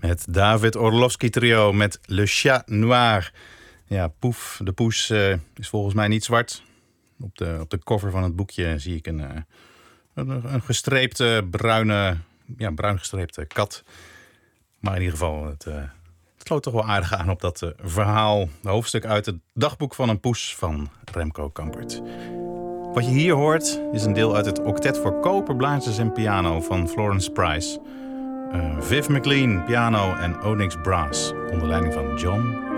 Het David Orlowski trio met Le Chat Noir. Ja, Poef, de poes, is volgens mij niet zwart. Op de cover van het boekje zie ik een gestreepte bruin gestreepte kat. Maar in ieder geval, het sloot toch wel aardig aan op dat verhaal. Een hoofdstuk uit het dagboek van een poes van Remco Kampert. Wat je hier hoort is een deel uit het octet voor koper, blazers en piano van Florence Price. Viv McLean, piano en Onyx Brass, onder leiding van John